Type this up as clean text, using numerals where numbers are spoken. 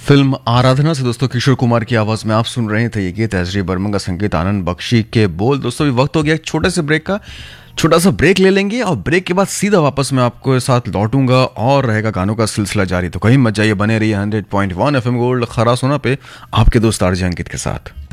Film आराधना से दोस्तों किशोर कुमार की आवाज में आप सुन रहे थे ये गीत एस.डी. बर्मन का संगीत, आनंद बख्शी के बोल। दोस्तों ये वक्त हो गया एक छोटे से ब्रेक का। छोटा सा ब्रेक ले लेंगे और ब्रेक के बाद सीधा वापस मैं आपको साथ लौटूंगा और रहेगा गानों का सिलसिला जारी। तो कहीं मत जाइए, बने रहिए 100.1 FM गोल्ड खरा सोना पे आपके दोस्त आरजे अंकित के साथ।